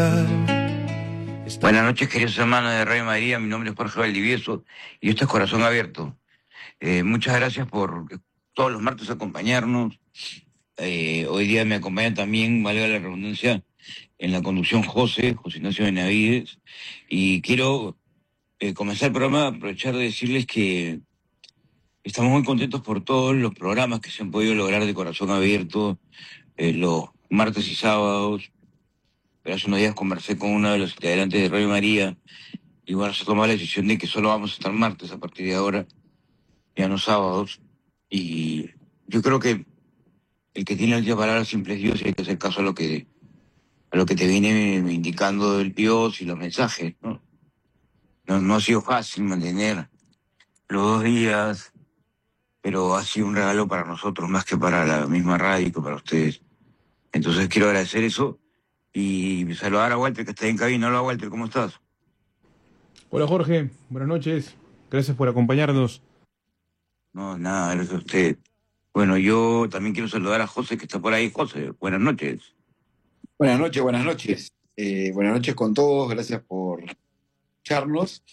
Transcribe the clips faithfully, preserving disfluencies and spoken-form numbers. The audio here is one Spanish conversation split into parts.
Buenas noches, queridos hermanos de Radio María. Mi nombre es Jorge Valdivieso y esto es Corazón Abierto. Eh, muchas gracias por todos los martes acompañarnos. Eh, hoy día me acompaña también, valga la redundancia, en la conducción José, José Ignacio Benavides. Y quiero eh, comenzar el programa, aprovechar de decirles que estamos muy contentos por todos los programas que se han podido lograr de Corazón Abierto, eh, los martes y sábados. Pero hace unos días conversé con uno de los integrantes de Radio María y bueno, se tomó la decisión de que solo vamos a estar martes a partir de ahora, ya no sábados. Y yo creo que el que tiene la última palabra siempre es Dios y hay que hacer caso a lo que, a lo que te viene indicando el Dios y los mensajes, ¿no? No, no ha sido fácil mantener los dos días, pero ha sido un regalo para nosotros más que para la misma radio y que para ustedes. Entonces quiero agradecer eso y saludar a Walter que está en cabina. Hola Walter, ¿cómo estás? Hola Jorge, buenas noches, gracias por acompañarnos. No, nada, gracias a usted. Bueno, yo también quiero saludar a José que está por ahí. José, buenas noches. Buenas noches, buenas noches. Eh, buenas noches con todos, gracias por escucharnos.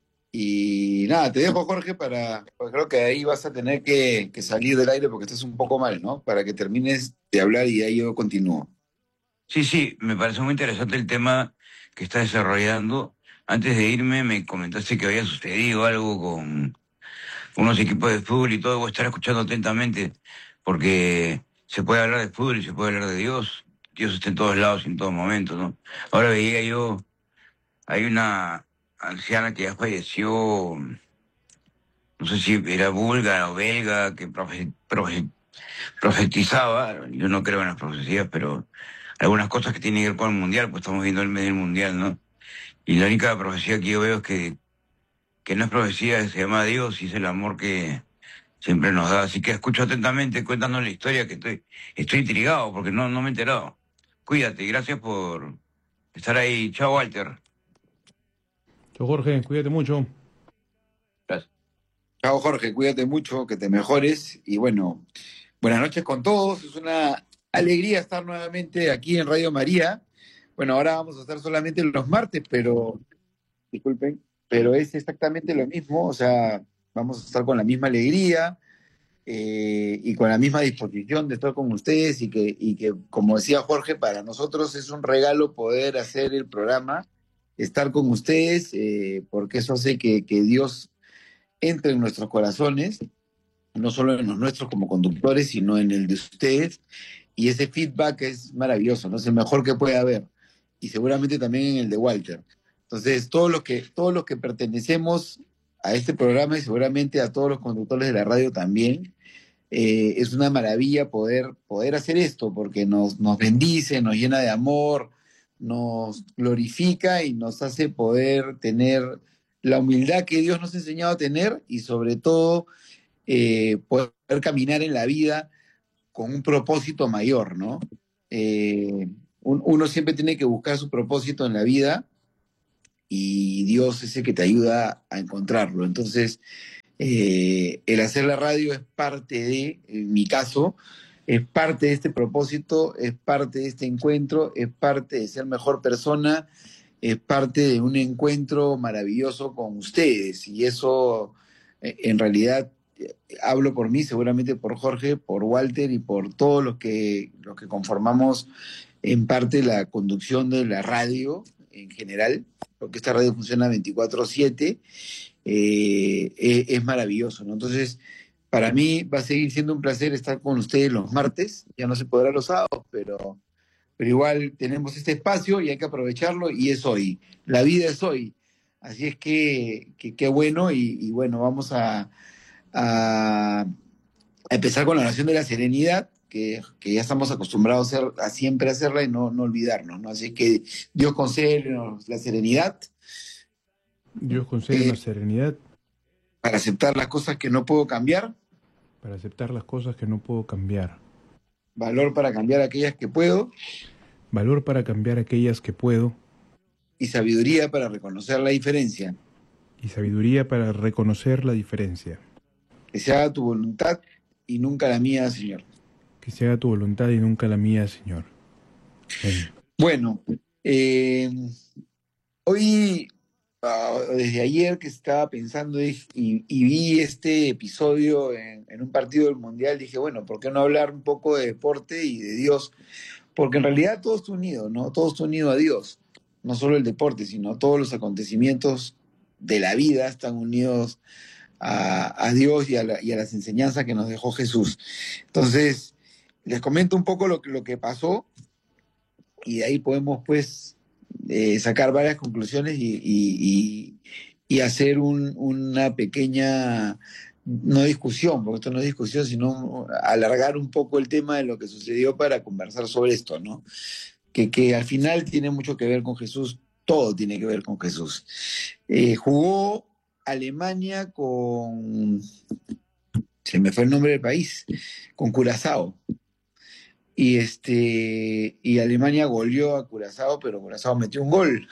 Y nada, te dejo Jorge para, porque creo que ahí vas a tener que, que salir del aire porque estás un poco mal, ¿no? Para que termines de hablar y ahí yo continúo. Sí, sí, me parece muy interesante el tema que está desarrollando. Antes de irme me comentaste que había sucedido algo con unos equipos de fútbol y todo. Voy a estar escuchando atentamente porque se puede hablar de fútbol y se puede hablar de Dios. Dios está en todos lados y en todo momento, ¿no? Ahora veía yo, hay una anciana que ya falleció, no sé si era búlgara o belga, que profe, profe, profetizaba. Yo no creo en las profecías, pero algunas cosas que tienen que ver con el mundial, pues estamos viendo el medio del mundial, ¿no? Y la única profecía que yo veo es que, que no es profecía, se llama Dios y es el amor que siempre nos da. Así que escucho atentamente, cuéntanos la historia, que estoy, estoy intrigado porque no, no me he enterado. Cuídate y gracias por estar ahí. Chao, Walter. Chao Jorge, cuídate mucho. Gracias. Chao Jorge, cuídate mucho, que te mejores. Y bueno, buenas noches con todos. Es una alegría estar nuevamente aquí en Radio María. Bueno, ahora vamos a estar solamente los martes, pero disculpen, pero es exactamente lo mismo. O sea, vamos a estar con la misma alegría. Eh, y con la misma disposición de estar con ustedes y que, y que, como decía Jorge, para nosotros es un regalo poder hacer el programa, estar con ustedes, eh, porque eso hace que, que Dios entre en nuestros corazones, no solo en los nuestros como conductores, sino en el de ustedes, y ese feedback es maravilloso, ¿no? Es el mejor que puede haber, y seguramente también en el de Walter. Entonces, todos los que, todos los que pertenecemos a este programa y seguramente a todos los conductores de la radio también, eh, es una maravilla poder, poder hacer esto, porque nos, nos bendice, nos llena de amor, nos glorifica y nos hace poder tener la humildad que Dios nos ha enseñado a tener y sobre todo eh, poder caminar en la vida con un propósito mayor, ¿no? Eh, un, uno siempre tiene que buscar su propósito en la vida y Dios es el que te ayuda a encontrarlo. Entonces, eh, el hacer la radio es parte de, en mi caso, es parte de este propósito, es parte de este encuentro, es parte de ser mejor persona, es parte de un encuentro maravilloso con ustedes. Y eso, eh, en realidad, eh, hablo por mí, seguramente por Jorge, por Walter y por todos los que, los que conformamos en parte la conducción de la radio en general, porque esta radio funciona veinticuatro siete. Eh, es, es maravilloso, ¿no? Entonces, para mí va a seguir siendo un placer estar con ustedes los martes, ya no se podrá los sábados, pero, pero igual tenemos este espacio y hay que aprovecharlo y es hoy, la vida es hoy, así es que qué bueno y, y bueno, vamos a, a, a empezar con la oración de la serenidad, que, que ya estamos acostumbrados a, hacer, a siempre hacerla y no, no olvidarnos, ¿no? Así que Dios concédenos la serenidad. Dios concede una serenidad para aceptar las cosas que no puedo cambiar, para aceptar las cosas que no puedo cambiar, valor para cambiar aquellas que puedo, valor para cambiar aquellas que puedo, y sabiduría para reconocer la diferencia. Y sabiduría para reconocer la diferencia. Que se haga tu voluntad y nunca la mía, Señor. Que se haga tu voluntad y nunca la mía, Señor. Amén. Bueno, Eh, Hoy, ah, desde ayer que estaba pensando y, y- y vi este episodio en, en un partido del Mundial, dije, bueno, ¿por qué no hablar un poco de deporte y de Dios? Porque en realidad todo está unido, ¿no? Todo está unido a Dios. No solo el deporte, sino todos los acontecimientos de la vida están unidos a, a Dios y a, la- y a las enseñanzas que nos dejó Jesús. Entonces, les comento un poco lo, que- lo que pasó y de ahí podemos, pues, eh, sacar varias conclusiones y, y- y- y hacer un- una pequeña, no discusión, porque esto no es discusión, sino alargar un poco el tema de lo que sucedió para conversar sobre esto, ¿no? Que, que al final tiene mucho que ver con Jesús, todo tiene que ver con Jesús. Eh, jugó Alemania con, se me fue el nombre del país, con Curazao. Y, este, y Alemania goleó a Curazao, pero Curazao metió un gol.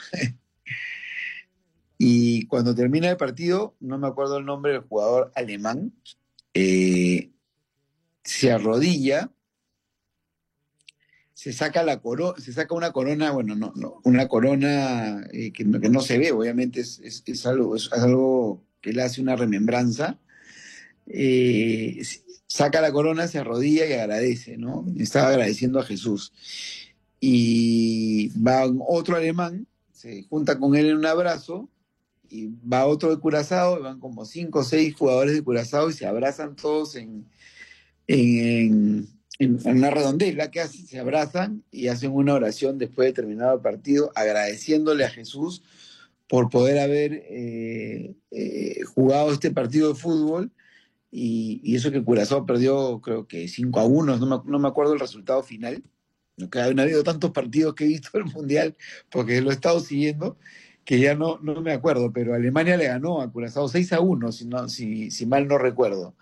Y cuando termina el partido, no me acuerdo el nombre del jugador alemán, eh, se arrodilla, se saca la coro se saca una corona, bueno, no, no, una corona eh, que, no, que no se ve, obviamente es, es, es algo, es algo que le hace una remembranza. Eh, saca la corona, se arrodilla y agradece, ¿no? Estaba agradeciendo a Jesús. Y va otro alemán, se junta con él en un abrazo, y va otro de Curazao, y van como cinco o seis jugadores de Curazao y se abrazan todos en, en, en, en una redondela que hacen, se abrazan y hacen una oración después de terminado el partido, agradeciéndole a Jesús por poder haber eh, eh, jugado este partido de fútbol y, y eso que Curazao perdió creo que cinco a uno, no me, no me acuerdo el resultado final, no, que han habido tantos partidos que he visto el Mundial porque lo he estado siguiendo que ya no, no me acuerdo, pero Alemania le ganó a Curazao seis a uno, si, no, si, si mal no recuerdo.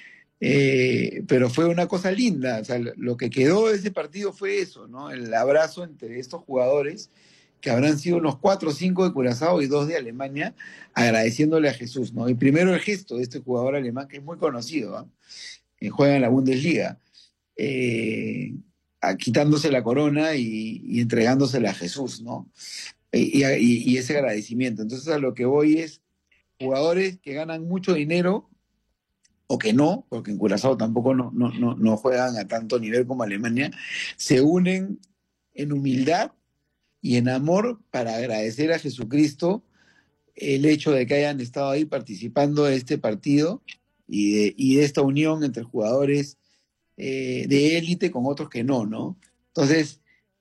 Eh, pero fue una cosa linda, o sea, lo que quedó de ese partido fue eso, ¿no? El abrazo entre estos jugadores, que habrán sido unos cuatro o cinco de Curazao y dos de Alemania, agradeciéndole a Jesús, ¿no? Y primero el gesto de este jugador alemán que es muy conocido, ¿eh? Que juega en la Bundesliga, eh, a, quitándose la corona y, y, entregándosela a Jesús, ¿no? Y, y, y ese agradecimiento. Entonces a lo que voy es jugadores que ganan mucho dinero o que no, porque en Curazao tampoco no, no, no, no juegan a tanto nivel como Alemania, se unen en humildad y en amor para agradecer a Jesucristo el hecho de que hayan estado ahí participando de este partido y de, y de esta unión entre jugadores eh, de élite con otros que no, ¿no? Entonces,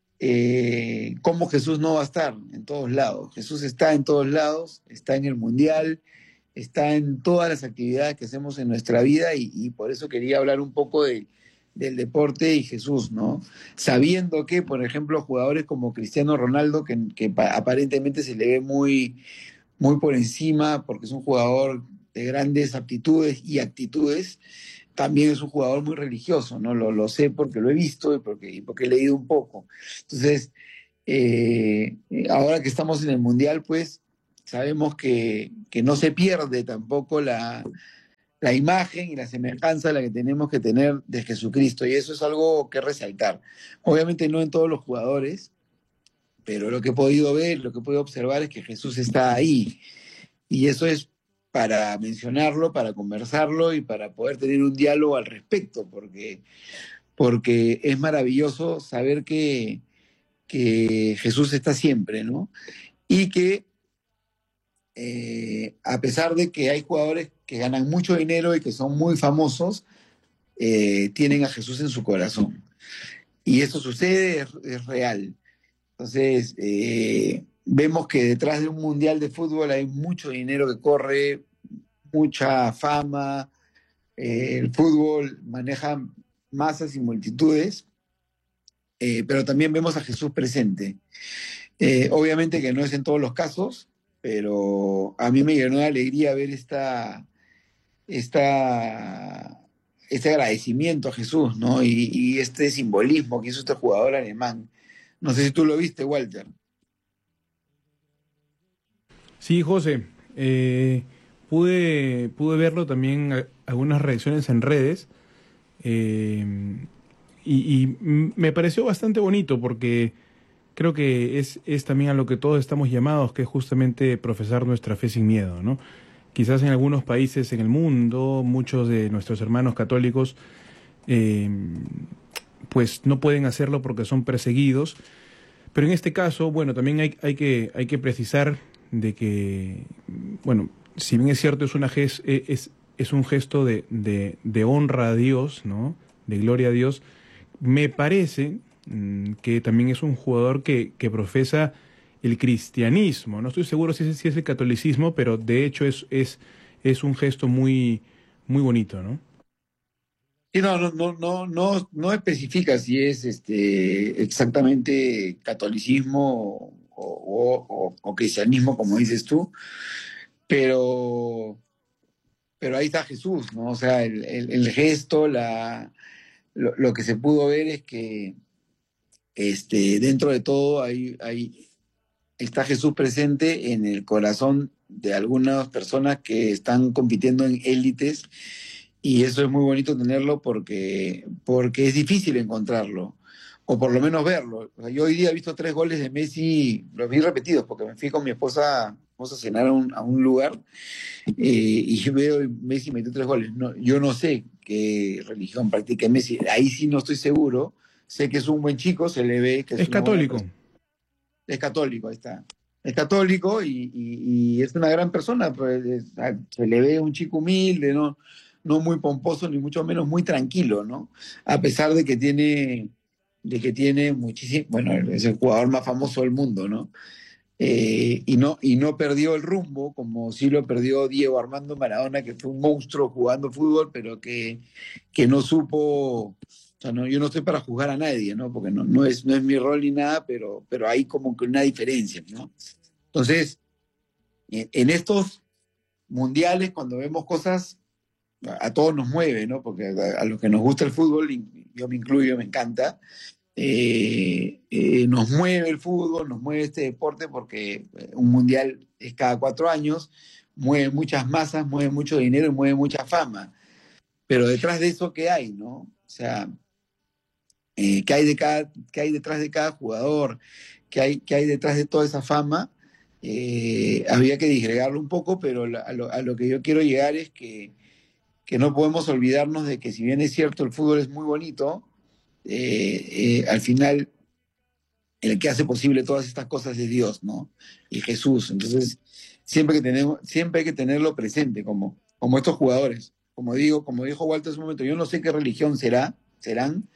eh, ¿cómo Jesús no va a estar en todos lados? Jesús está en todos lados, está en el Mundial, está en todas las actividades que hacemos en nuestra vida y, y por eso quería hablar un poco de, del deporte y Jesús, ¿no? Sabiendo que, por ejemplo, jugadores como Cristiano Ronaldo, que, que aparentemente se le ve muy, muy por encima porque es un jugador de grandes aptitudes y actitudes, también es un jugador muy religioso, ¿no? Lo, lo sé porque lo he visto y porque, y porque he leído un poco. Entonces, eh, ahora que estamos en el Mundial, pues sabemos que, que no se pierde tampoco la, la imagen y la semejanza a la que tenemos que tener de Jesucristo, y eso es algo que resaltar. Obviamente no en todos los jugadores, pero lo que he podido ver, lo que he podido observar es que Jesús está ahí, y eso es para mencionarlo, para conversarlo y para poder tener un diálogo al respecto, porque, porque es maravilloso saber que, que Jesús está siempre, ¿no? Y que eh, a pesar de que hay jugadores que ganan mucho dinero y que son muy famosos, eh, tienen a Jesús en su corazón. Y eso sucede, es, es real. Entonces, eh, vemos que detrás de un mundial de fútbol hay mucho dinero que corre, mucha fama, eh, el fútbol maneja masas y multitudes, eh, pero también vemos a Jesús presente. Eh, obviamente que no es en todos los casos, pero a mí me llenó de alegría ver esta, esta, este agradecimiento a Jesús, ¿no? Y, y este simbolismo que hizo este jugador alemán. No sé si tú lo viste, Walter. Sí, José, eh, pude, pude verlo también, a- algunas reacciones en redes, eh, y, y m- me pareció bastante bonito porque creo que es, es también a lo que todos estamos llamados, que es justamente profesar nuestra fe sin miedo, ¿no? Quizás en algunos países en el mundo, muchos de nuestros hermanos católicos eh, pues no pueden hacerlo porque son perseguidos, pero en este caso, bueno, también hay, hay, que, hay que precisar de que, bueno, si bien es cierto, es, una ges, es, es un gesto de, de, de honra a Dios, ¿no? De gloria a Dios, me parece mmm, que también es un jugador que, que profesa el cristianismo. No estoy seguro si es, si es el catolicismo, pero de hecho es, es, es un gesto muy, muy bonito, ¿no? Sí, no, no, no, no, no, no especifica si es este exactamente catolicismo o, o- o- o cristianismo, como dices tú, pero, pero ahí está Jesús, ¿no? O sea, el, el- el gesto, la, lo, lo que se pudo ver es que este, dentro de todo hay, hay, está Jesús presente en el corazón de algunas personas que están compitiendo en élites y eso es muy bonito tenerlo porque, porque es difícil encontrarlo o por lo menos verlo. O sea, yo hoy día he visto tres goles de Messi, los vi repetidos porque me fui con mi esposa, vamos a cenar a un, a un lugar eh, y yo veo Messi metió tres goles. No, yo no sé qué religión practica Messi, ahí sí no estoy seguro. Sé que es un buen chico, se le ve que es Es una buena católico. persona. Es católico, ahí está. Es católico y, y- y es una gran persona, pues, es- a- se le ve un chico humilde, ¿no? No muy pomposo, ni mucho menos muy tranquilo, ¿no? A pesar de que tiene, de que tiene muchísimo, bueno, es el jugador más famoso del mundo, ¿no? Eh, y no, y no perdió el rumbo, como sí lo perdió Diego Armando Maradona, que fue un monstruo jugando fútbol, pero que, que no supo, o sea, no, yo no estoy para juzgar a nadie, ¿no? Porque no, no es, no es mi rol ni nada, pero, pero hay como que una diferencia, ¿no? Entonces, en, en estos mundiales, cuando vemos cosas, a, a todos nos mueve, ¿no? Porque a, a los que nos gusta el fútbol, y yo me incluyo, me encanta, eh, eh, nos mueve el fútbol, nos mueve este deporte porque eh, un mundial es cada cuatro años, mueve muchas masas, mueve mucho dinero y mueve mucha fama. Pero detrás de eso, ¿qué hay, no? O sea, eh, ¿qué hay de cada, qué hay detrás de cada jugador? ¿Qué hay, qué hay detrás de toda esa fama? Eh, había que disgregarlo un poco, pero la- a lo, a lo que yo quiero llegar es que, que no podemos olvidarnos de que si bien es cierto el fútbol es muy bonito, eh, eh, al final el que hace posible todas estas cosas es Dios, ¿no? Y Jesús. Entonces, siempre que tenemos, siempre hay que tenerlo presente, como, como estos jugadores. Como digo, como dijo Walter hace un momento, yo no sé qué religión será, serán,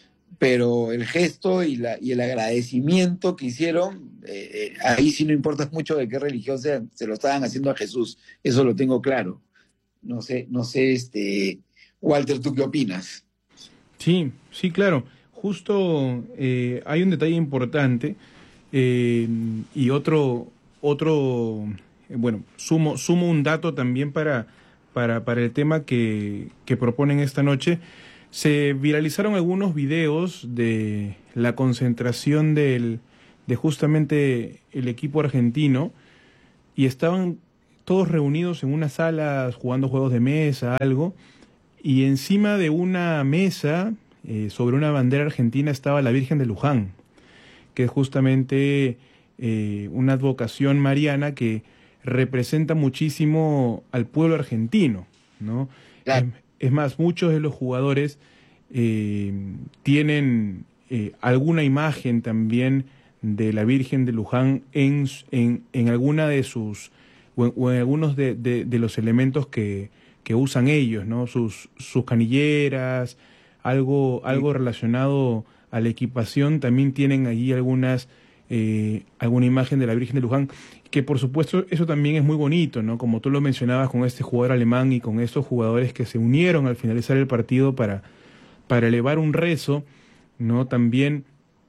pero el gesto y, la, y el agradecimiento que hicieron, eh, eh, ahí sí no importa mucho de qué religión sean, se lo estaban haciendo a Jesús. Eso lo tengo claro. No sé, no sé, este, Walter, ¿tú qué opinas? Sí, sí, claro. Justo eh, hay un detalle importante eh, y otro, otro, eh, bueno, sumo, sumo un dato también para, para, para el tema que, que proponen esta noche. Se viralizaron algunos videos de la concentración del, de justamente el equipo argentino y estaban todos reunidos en una sala jugando juegos de mesa, algo, y encima de una mesa, eh, sobre una bandera argentina, estaba la Virgen de Luján, que es justamente eh, una advocación mariana que representa muchísimo al pueblo argentino, ¿no? Es, Claro. es más, muchos de los jugadores eh, tienen eh, alguna imagen también de la Virgen de Luján en, en, en alguna de sus, o en, o en algunos de, de, de los elementos que, que usan ellos, ¿no? Sus, sus canilleras, algo, algo relacionado a la equipación, también tienen allí algunas, eh, alguna imagen de la Virgen de Luján, que por supuesto eso también es muy bonito, ¿no? Como tú lo mencionabas con este jugador alemán y con estos jugadores que se unieron al finalizar el partido para, para elevar un rezo, ¿no? También,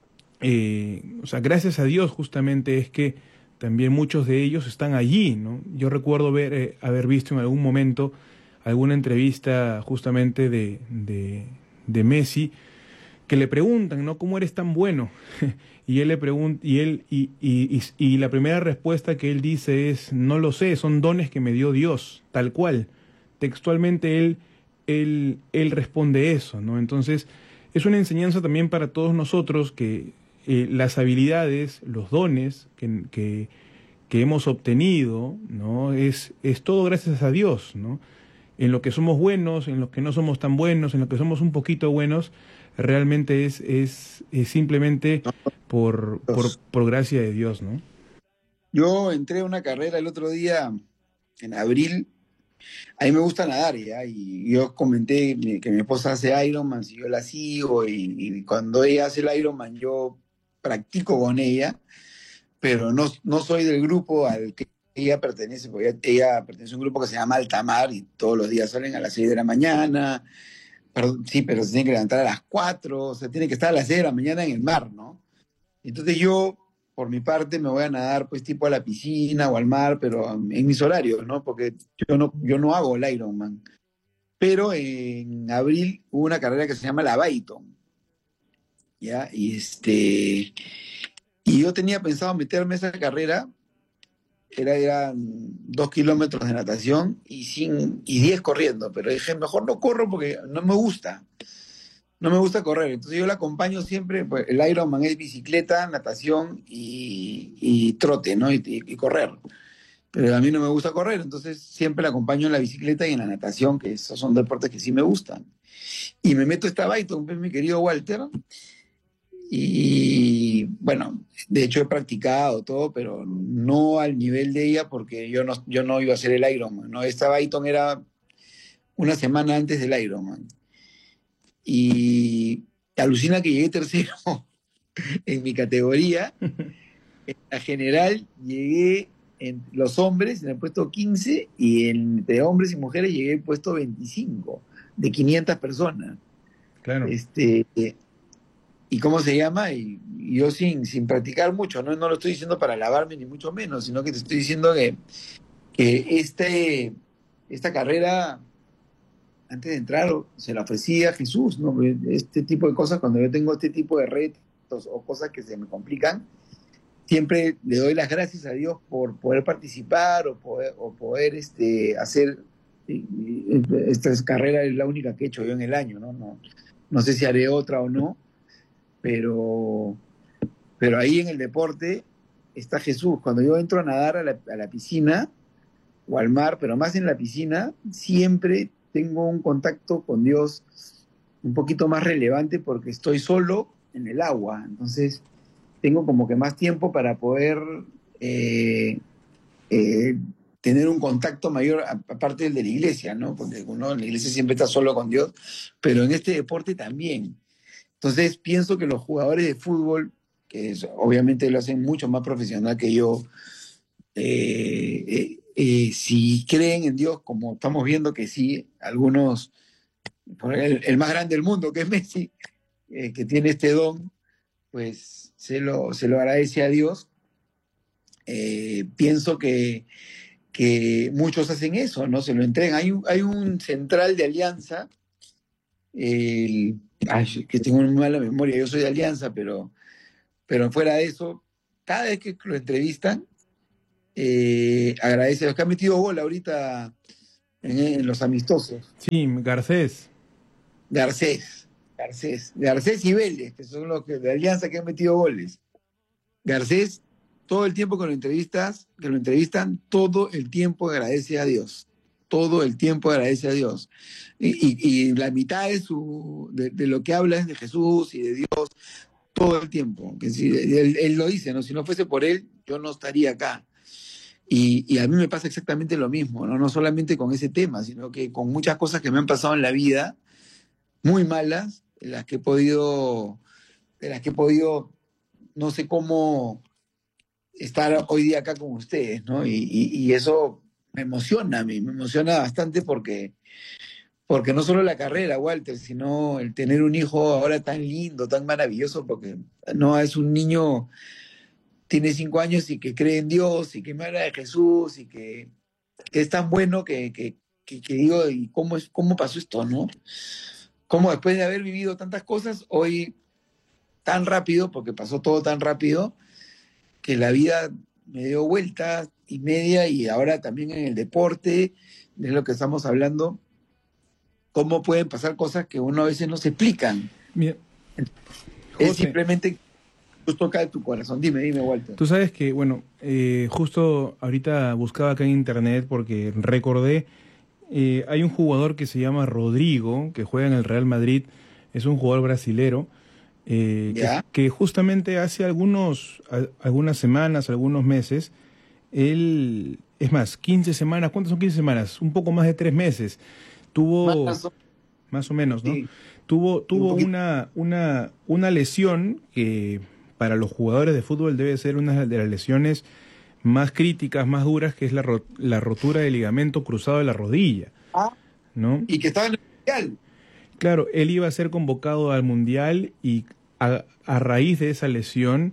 eh, o sea, gracias a Dios justamente es que también muchos de ellos están allí, ¿no? Yo recuerdo ver, eh, haber visto en algún momento alguna entrevista justamente de, de, de Messi, que le preguntan, ¿no? ¿Cómo eres tan bueno? Y él le pregunta, y él, y, y, y, y la primera respuesta que él dice es, no lo sé, son dones que me dio Dios, tal cual. Textualmente él, él, él responde eso, ¿no? Entonces, es una enseñanza también para todos nosotros que eh, las habilidades, los dones que, que, que hemos obtenido, ¿no? Es, es todo gracias a Dios, ¿no? En lo que somos buenos, en lo que no somos tan buenos, en lo que somos un poquito buenos, realmente es, es, es simplemente por, por, por gracia de Dios, ¿no? Yo entré a una carrera el otro día, en abril. A mí me gusta nadar, ¿ya? Y yo comenté mi- que mi esposa hace Ironman, si yo la sigo, y, y cuando ella hace el Ironman yo practico con ella, pero no, no soy del grupo al que ella pertenece, porque ella, ella pertenece a un grupo que se llama Altamar y todos los días salen a las seis de la mañana, perdón, sí, pero se tiene que levantar a las cuatro, o sea, tiene que estar a las seis de la mañana en el mar, ¿no? Entonces yo, por mi parte, me voy a nadar pues tipo a la piscina o al mar, pero um, en mis horarios, ¿no? Porque yo no, yo no hago el Ironman. Pero en abril hubo una carrera que se llama la Baiton, ¿ya? Y este, y yo tenía pensado meterme a esa carrera, era, eran dos kilómetros de natación y, sin, y diez corriendo, pero dije, mejor no corro porque no me gusta. No me gusta correr, entonces yo la acompaño siempre, pues el Ironman es bicicleta, natación y, y trote, ¿no? Y, y- y correr. Pero a mí no me gusta correr, entonces siempre la acompaño en la bicicleta y en la natación, que esos son deportes que sí me gustan. Y me meto esta Baiton, pues, mi querido Walter, y bueno, de hecho he practicado todo, pero no al nivel de ella porque yo no, yo no iba a hacer el Ironman, ¿no? Esta Baiton era una semana antes del Ironman. Y alucina que llegué tercero en mi categoría. En la general llegué en los hombres en el puesto quince y entre hombres y mujeres llegué en el puesto veinticinco de quinientas personas. Claro. Este, ¿y cómo se llama? Y, y yo sin, sin practicar mucho, ¿no? No lo estoy diciendo para alabarme ni mucho menos, sino que te estoy diciendo que, que este, esta carrera, antes de entrar, se la ofrecía a Jesús, ¿no? Este tipo de cosas, cuando yo tengo este tipo de retos o cosas que se me complican, siempre le doy las gracias a Dios por poder participar o poder, o poder este, hacer. Esta carrera es la única que he hecho yo en el año, ¿no? No, no sé si haré otra o no, pero, pero ahí en el deporte está Jesús. Cuando yo entro a nadar a la, a la piscina o al mar, pero más en la piscina, siempre tengo un contacto con Dios un poquito más relevante porque estoy solo en el agua. Entonces, tengo como que más tiempo para poder eh, eh, tener un contacto mayor, aparte del de la iglesia, ¿no? Porque uno en la iglesia siempre está solo con Dios, pero en este deporte también. Entonces pienso que los jugadores de fútbol, que es, obviamente lo hacen mucho más profesional que yo, eh, eh, eh, si creen en Dios, como estamos viendo que sí, algunos, por el, el más grande del mundo, que es Messi, eh, que tiene este don, pues se lo, se lo agradece a Dios. Eh, pienso que, que muchos hacen eso, ¿no? Se lo entregan. Hay un, hay un central de Alianza, el, ay, que tengo una mala memoria, yo soy de Alianza, pero, pero fuera de eso, cada vez que lo entrevistan, eh, agradece a Dios, que ha metido gol ahorita en, en los amistosos. Sí, Garcés. Garcés, Garcés, Garcés y Vélez, que son los que, de Alianza que han metido goles. Garcés, todo el tiempo que lo entrevistas, que lo entrevistan, todo el tiempo agradece a Dios. Todo el tiempo agradece a Dios. Y, y, y la mitad de, su, de, de lo que habla es de Jesús y de Dios, todo el tiempo. Que si, él, él lo dice, ¿no? Si no fuese por él, yo no estaría acá. Y, y a mí me pasa exactamente lo mismo, ¿no? No solamente con ese tema, sino que con muchas cosas que me han pasado en la vida, muy malas, en las que he podido, de las que he podido, no sé cómo estar hoy día acá con ustedes, ¿no? Y, y, y eso me emociona a mí, me emociona bastante porque, porque no solo la carrera, Walter, sino el tener un hijo ahora tan lindo, tan maravilloso, porque no es un niño, tiene cinco años y que cree en Dios y que me habla de Jesús y que, que es tan bueno que, que, que, que digo, ¿y cómo, es, cómo pasó esto, no? Cómo después de haber vivido tantas cosas, hoy tan rápido, porque pasó todo tan rápido, que la vida me dio vuelta y media y ahora también en el deporte, de lo que estamos hablando, cómo pueden pasar cosas que uno a veces no se explican. Mira, Es José, simplemente toca tu corazón. Dime, dime, Walter. Tú sabes que, bueno, eh, justo ahorita buscaba acá en internet porque recordé, eh, hay un jugador que se llama Rodrigo, que juega en el Real Madrid, es un jugador brasilero, eh, que, ¿Ya? que justamente hace algunos, a- algunas semanas, algunos meses, él, es más, quince semanas, ¿cuántas son quince semanas? Un poco más de tres meses, tuvo, Más o más o menos, ¿no? sí, Tuvo, y un tuvo poquito. una, una, una lesión que para los jugadores de fútbol debe ser una de las lesiones más críticas, más duras, que es la, ro- la rotura del ligamento cruzado de la rodilla, Ah, ¿no? y que estaba en el mundial. Claro, él iba a ser convocado al Mundial y a, a raíz de esa lesión,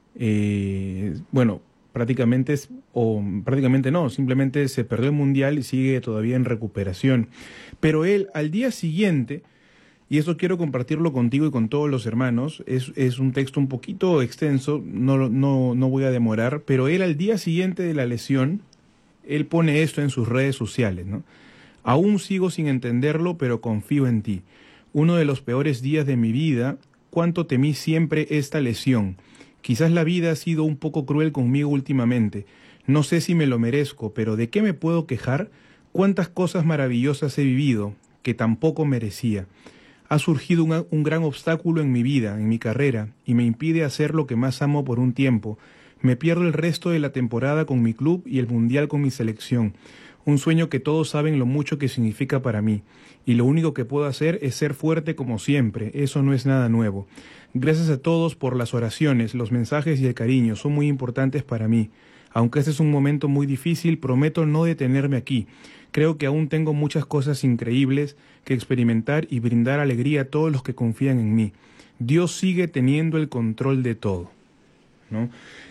eh, bueno, prácticamente, es- o prácticamente no, simplemente se perdió el Mundial y sigue todavía en recuperación. Pero él al día siguiente, y eso quiero compartirlo contigo y con todos los hermanos, es, es un texto un poquito extenso, no, lo- no, no voy a demorar, pero él al día siguiente de la lesión, él pone esto en sus redes sociales, ¿no? Aún sigo sin entenderlo, pero confío en ti. Uno de los peores días de mi vida, cuánto temí siempre esta lesión. Quizás la vida ha sido un poco cruel conmigo últimamente. No sé si me lo merezco, pero ¿de qué me puedo quejar? Cuántas cosas maravillosas he vivido que tampoco merecía. Ha surgido un, un gran obstáculo en mi vida, en mi carrera, y me impide hacer lo que más amo por un tiempo. Me pierdo el resto de la temporada con mi club y el mundial con mi selección. Un sueño que todos saben lo mucho que significa para mí. Y lo único que puedo hacer es ser fuerte como siempre. Eso no es nada nuevo. Gracias a todos por las oraciones, los mensajes y el cariño. Son muy importantes para mí. Aunque este es un momento muy difícil, prometo no detenerme aquí. Creo que aún tengo muchas cosas increíbles que experimentar y brindar alegría a todos los que confían en mí. Dios sigue teniendo el control de todo, ¿no?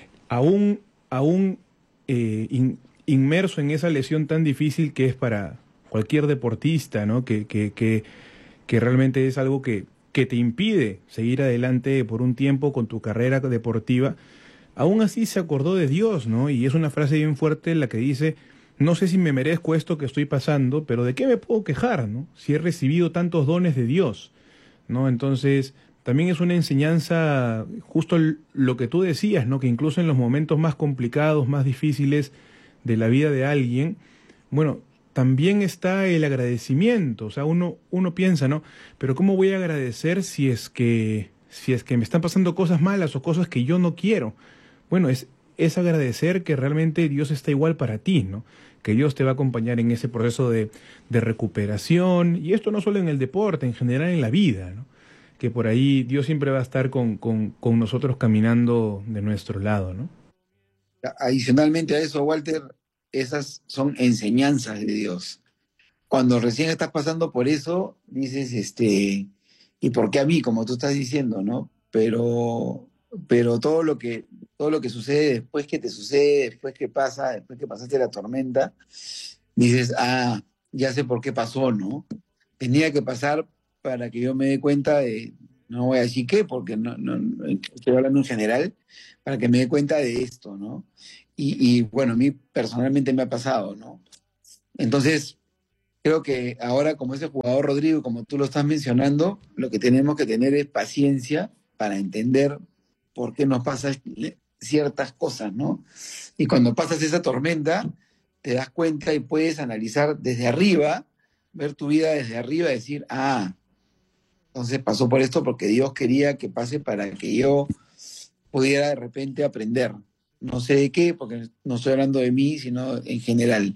Aún, aún eh, in- inmerso en esa lesión tan difícil que es para cualquier deportista, ¿no? Que, que, que, que realmente es algo que, que te impide seguir adelante por un tiempo con tu carrera deportiva. Aún así se acordó de Dios, ¿no? Y es una frase bien fuerte la que dice, no sé si me merezco esto que estoy pasando, pero ¿de qué me puedo quejar, ¿no? Si he recibido tantos dones de Dios, ¿no? Entonces, también es una enseñanza, justo l- lo que tú decías, ¿no? Que incluso en los momentos más complicados, más difíciles de la vida de alguien, bueno, también está el agradecimiento. O sea, uno, uno piensa, ¿no? Pero ¿cómo voy a agradecer si es que, si es que me están pasando cosas malas o cosas que yo no quiero? Bueno, es, es agradecer que realmente Dios está igual para ti, ¿no? Que Dios te va a acompañar en ese proceso de, de recuperación, y esto no solo en el deporte, en general en la vida, ¿no? Que por ahí Dios siempre va a estar con, con, con nosotros caminando de nuestro lado, ¿no? Adicionalmente a eso, Walter, esas son enseñanzas de Dios. Cuando recién estás pasando por eso, dices, este, ¿y por qué a mí? Como tú estás diciendo, ¿no? Pero, pero todo lo que, todo lo que sucede después que te sucede, después que pasa, después que pasaste la tormenta, dices, ah, ya sé por qué pasó, ¿no? Tenía que pasar para que yo me dé cuenta de, no voy a decir qué, porque no, no, no- estoy hablando en general, para que me dé cuenta de esto, ¿no? Y, y bueno, a mí personalmente me ha pasado, ¿no? Entonces, creo que ahora como ese jugador Rodrigo, como tú lo estás mencionando, lo que tenemos que tener es paciencia para entender por qué nos pasan ciertas cosas, ¿no? Y cuando pasas esa tormenta, te das cuenta y puedes analizar desde arriba, ver tu vida desde arriba y decir, ah, entonces pasó por esto porque Dios quería que pase para que yo pudiera de repente aprender. No sé de qué, porque no estoy hablando de mí, sino en general.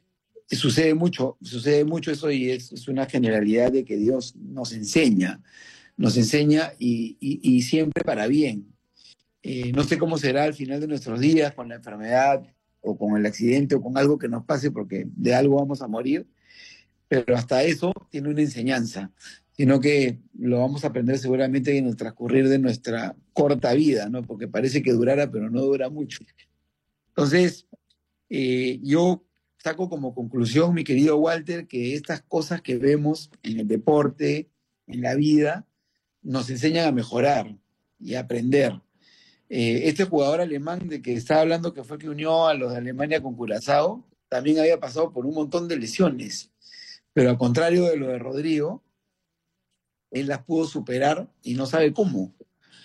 Sucede mucho, sucede mucho eso y es, es una generalidad de que Dios nos enseña, nos enseña y, y- y siempre para bien. Eh, no sé cómo será al final de nuestros días con la enfermedad o con el accidente o con algo que nos pase porque de algo vamos a morir, pero hasta eso tiene una enseñanza, sino que lo vamos a aprender seguramente en el transcurrir de nuestra corta vida, ¿no? Porque parece que durara, pero no dura mucho. Entonces, eh, yo saco como conclusión, mi querido Walter, que estas cosas que vemos en el deporte, en la vida, nos enseñan a mejorar y a aprender. Eh, este jugador alemán de que estaba hablando, que fue que unió a los de Alemania con Curazao, también había pasado por un montón de lesiones, pero al contrario de lo de Rodrigo, él las pudo superar y no sabe cómo.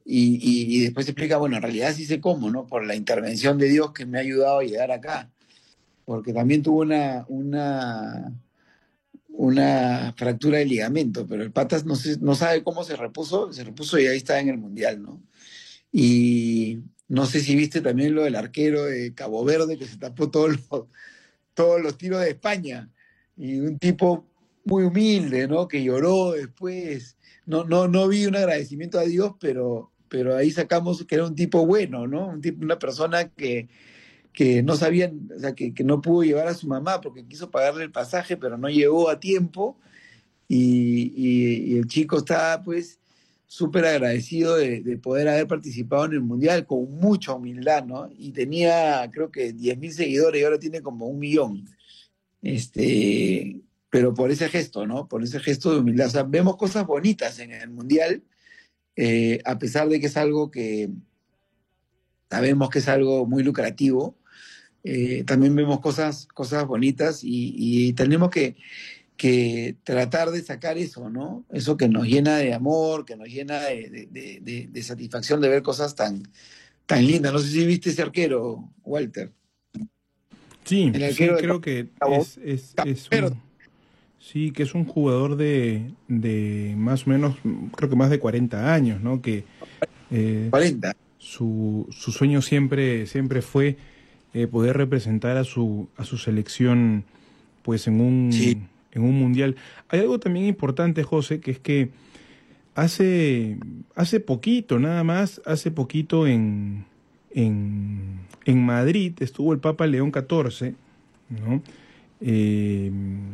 Y, y, y después explica, bueno, en realidad sí sé cómo, ¿no? Por la intervención de Dios que me ha ayudado a llegar acá. Porque también tuvo una, una, una fractura de ligamento, pero el Patas no, sé, no sabe cómo se repuso, se repuso y ahí está en el Mundial, ¿no? Y no sé si viste también lo del arquero de Cabo Verde que se tapó todos los, todos los tiros de España. Y un tipo muy humilde, ¿no? Que lloró después. No, no, no vi un agradecimiento a Dios, pero, pero ahí sacamos que era un tipo bueno, ¿no? Un tipo, una persona que, que no sabían, o sea, que, que no pudo llevar a su mamá porque quiso pagarle el pasaje, pero no llegó a tiempo y, y, y el chico estaba pues súper agradecido de, de poder haber participado en el Mundial con mucha humildad, ¿no? Y tenía creo que diez mil seguidores y ahora tiene como un millón. Este, pero por ese gesto, ¿no? Por ese gesto de humildad. O sea, vemos cosas bonitas en el Mundial, eh, a pesar de que es algo que sabemos que es algo muy lucrativo, eh, también vemos cosas, cosas bonitas y, y tenemos que, que tratar de sacar eso, ¿no? Eso que nos llena de amor, que nos llena de, de, de, de, de satisfacción de ver cosas tan, tan lindas. No sé si viste ese arquero, Walter. Sí, El sí, arquero de creo que Cabo es, es, es Verde. un, sí, que es un jugador de, de más o menos, creo que más de cuarenta años, ¿no? Que eh, cuarenta. su, su sueño siempre, siempre fue eh, poder representar a su, a su selección, pues en Sí. un, en un mundial. Hay algo también importante, José, que es que hace, hace poquito, nada más, hace poquito en, en, en Madrid estuvo el Papa León catorce, ¿no? Eh,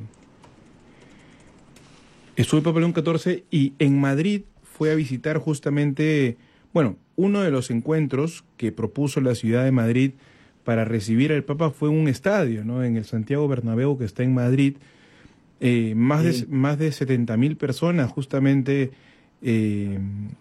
estuvo el Papa León catorce y en Madrid fue a visitar justamente, bueno, uno de los encuentros que propuso la ciudad de Madrid para recibir al Papa fue un estadio, ¿no? En el Santiago Bernabéu que está en Madrid, eh, más de Sí. más de setenta mil personas justamente eh,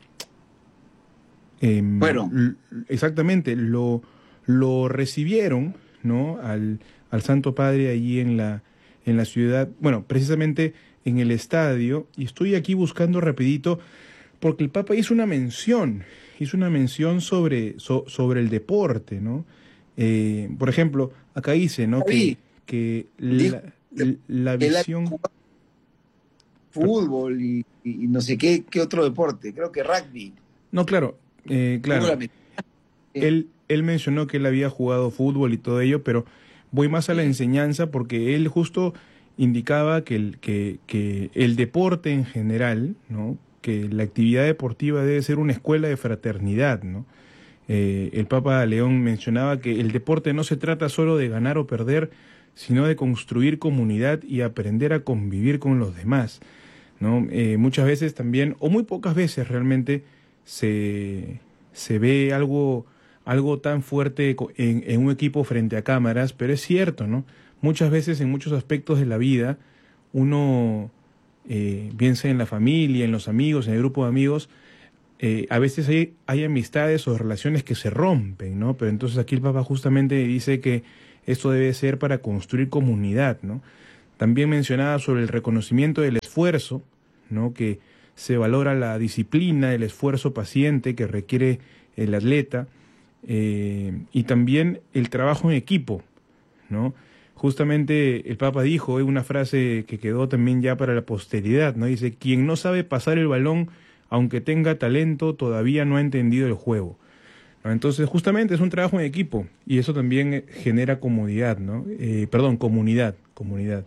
eh, Fueron. l- exactamente lo lo recibieron, ¿no? al, al Santo Padre allí en la en la ciudad, bueno, precisamente en el estadio, y estoy aquí buscando rapidito porque el Papa hizo una mención, hizo una mención sobre, so- sobre el deporte, ¿no? Eh, por ejemplo, acá dice, ¿no? Que, David que dijo la, la que él había visión, jugado fútbol y, y- y no sé qué, qué otro deporte, creo que rugby, no, claro, eh, fútbol claro, americano. él, él mencionó que él había jugado fútbol y todo ello, pero voy más a la Sí, enseñanza porque él justo indicaba que el, que, que el deporte en general, ¿no? Que la actividad deportiva debe ser una escuela de fraternidad, ¿no? Eh, el Papa León mencionaba que el deporte no se trata solo de ganar o perder, sino de construir comunidad y aprender a convivir con los demás, ¿no? Eh, muchas veces también, o muy pocas veces realmente, se, se ve algo, algo tan fuerte co- en, en un equipo frente a cámaras, pero es cierto, ¿no? Muchas veces en muchos aspectos de la vida, uno, eh, bien sea en la familia, en los amigos, en el grupo de amigos, eh, a veces hay, hay amistades o relaciones que se rompen, ¿no? Pero entonces aquí el Papa justamente dice que esto debe ser para construir comunidad, ¿no? También mencionaba sobre el reconocimiento del esfuerzo, ¿no? Que se valora la disciplina, el esfuerzo paciente que requiere el atleta, eh, y también el trabajo en equipo, ¿no? Justamente el Papa dijo, eh, una frase que quedó también ya para la posteridad, ¿no? Dice, quien no sabe pasar el balón, aunque tenga talento, todavía no ha entendido el juego, ¿no? Entonces, justamente es un trabajo en equipo y eso también eh, genera comodidad, ¿no? Eh, perdón, comunidad, comunidad.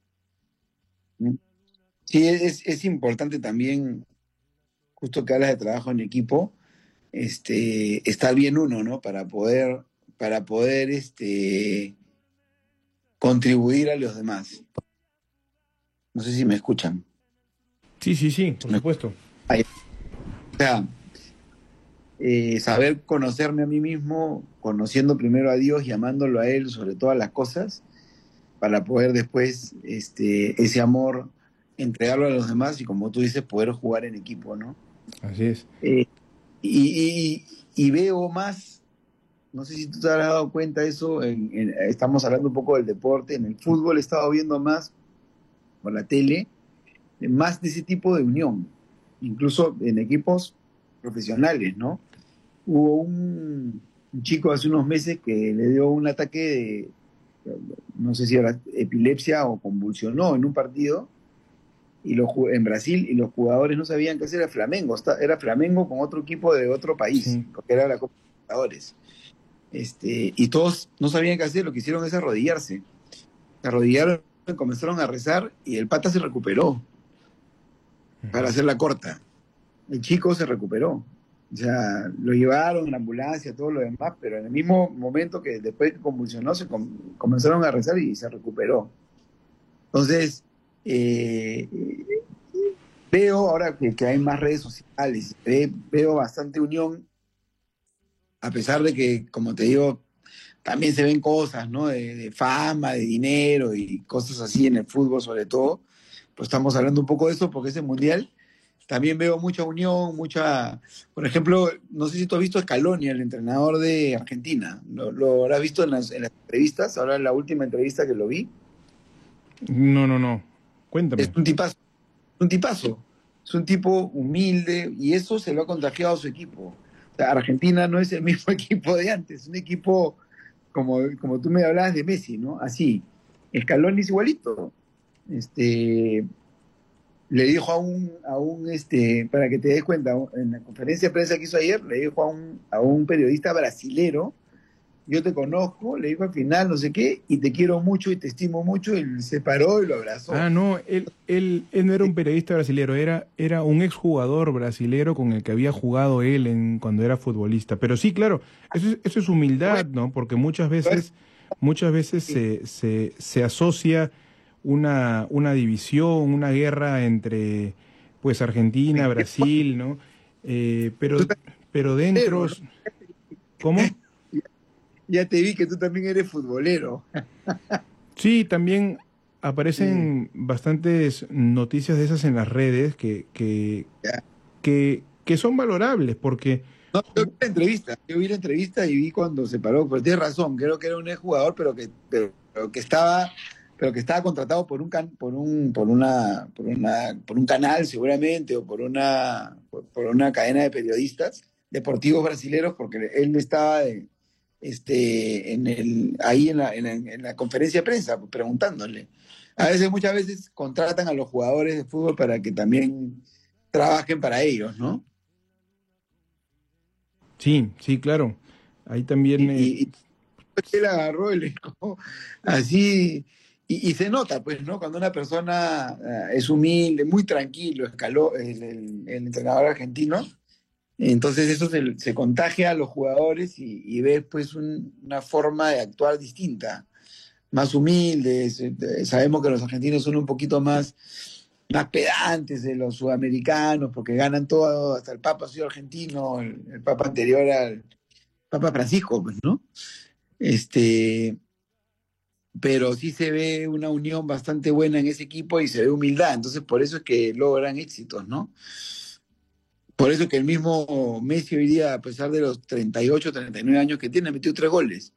sí, es, es importante también, justo que hablas de trabajo en equipo, este, estar bien uno, ¿no? Para poder, para poder este, contribuir a los demás. No sé si me escuchan. Sí, sí, sí, por Me- supuesto. Ay, o sea, eh, saber conocerme a mí mismo, conociendo primero a Dios y amándolo a Él sobre todas las cosas, para poder después este, ese amor entregarlo a los demás y como tú dices, poder jugar en equipo, ¿no? Así es. Eh, y, y- y veo más, no sé si tú te has dado cuenta de eso, en- en- estamos hablando un poco del deporte, en el fútbol he estado viendo más por la tele, más de ese tipo de unión, incluso en equipos profesionales, ¿no? Hubo un, un chico hace unos meses que le dio un ataque de, no sé si era epilepsia o convulsionó en un partido y los, ju- en Brasil, y los jugadores no sabían qué hacer. Era Flamengo, está- era Flamengo con otro equipo de otro país, Sí. porque era la Copa Libertadores. Este, y todos no sabían qué hacer, lo que hicieron es arrodillarse. Se arrodillaron, comenzaron a rezar y el pata se recuperó, para Ujú. hacerla corta. El chico se recuperó. O sea, lo llevaron en la ambulancia, todo lo demás, pero en el mismo momento que después que convulsionó, se com- comenzaron a rezar y se recuperó. Entonces, eh, veo ahora que, que hay más redes sociales, ve- veo bastante unión, a pesar de que, como te digo, también se ven cosas, ¿no? De, de fama, de dinero y cosas así en el fútbol sobre todo. Pues estamos hablando un poco de eso porque es el mundial. También veo mucha unión, mucha... Por ejemplo, no sé si tú has visto a Scaloni, el entrenador de Argentina. ¿Lo, lo habrás visto en las, en las entrevistas? Ahora en la última entrevista que lo vi. No, no, no. Es Cuéntame. un tipazo, un tipazo. Es un tipo humilde y eso se lo ha contagiado a su equipo. O sea, Argentina no es el mismo equipo de antes, es un equipo como, como tú me hablabas de Messi, ¿no? Así. Scaloni es igualito. Este, le dijo a un, a un este, para que te des cuenta, en la conferencia de prensa que hizo ayer, le dijo a un, a un periodista brasilero, yo te conozco, le dijo al final, no sé qué, y te quiero mucho y te estimo mucho, y él se paró y lo abrazó. Ah, no, él, él, él no era un periodista brasilero, era, era un exjugador brasilero con el que había jugado él en, cuando era futbolista. Pero sí, claro, eso es, eso es humildad, Bueno, ¿no? Porque muchas veces, muchas veces se, se, se asocia una, una división, una guerra entre pues Argentina, Brasil, ¿no? Eh, tú pero, también pero eres dentro, futbolero, ¿no? ¿cómo? Ya te vi que tú también eres futbolero. Sí, también Sí, aparecen bastantes noticias de esas en las redes que, que, ya. que, que son valorables, porque No, yo vi ju- la entrevista, yo vi la entrevista y vi cuando se paró, pero tienes razón, creo que era un jugador, pero que, pero, pero que estaba, pero que estaba contratado por un can- por un, por una, por una, por un canal seguramente, o por una, por, por una cadena de periodistas deportivos brasileños, porque él estaba de- este, en el, ahí en la, en la, en la conferencia de prensa, pues, preguntándole. A veces, muchas veces contratan a los jugadores de fútbol para que también trabajen para ellos, ¿no? sí, sí, claro, ahí también, eh, Y, y él agarró y le dijo así, y, y se nota, pues, ¿no? Cuando una persona eh, es humilde, muy tranquilo, escaló el, el- el entrenador argentino, entonces eso se, se contagia a los jugadores y, y ves, pues, un- una forma de actuar distinta, más humildes. eh, Sabemos que los argentinos son un poquito más, más pedantes de los sudamericanos, porque ganan todo, hasta el Papa ha sido argentino, el, el Papa anterior al Papa Francisco, pues, ¿no? Este, pero sí se ve una unión bastante buena en ese equipo y se ve humildad, entonces por eso es que logran éxitos, ¿no? Por eso es que el mismo Messi hoy día, a pesar de los treinta y ocho, treinta y nueve años que tiene, metió tres goles.